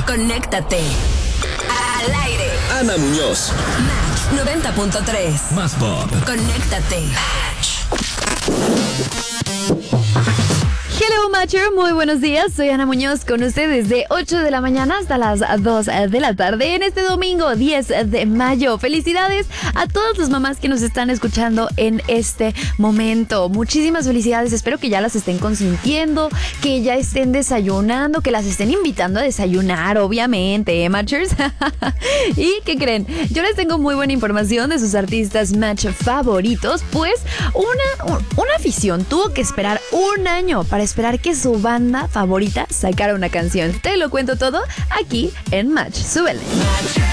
Conéctate al aire. Ana Muñoz. Match 90.3. Más pop. Conéctate. Hello Matcher, muy buenos días, soy Ana Muñoz con ustedes de 8 de la mañana hasta las 2 de la tarde en este domingo 10 de mayo. Felicidades a todas las mamás que nos están escuchando en este momento. Muchísimas felicidades, espero que ya las estén consintiendo, que ya estén desayunando, que las estén invitando a desayunar, obviamente, Matchers. ¿Y qué creen? Yo les tengo muy buena información de sus artistas Match favoritos, pues una afición tuvo que esperar un año para esperar que su banda favorita sacara una canción. Te lo cuento todo aquí en Match. Súbele.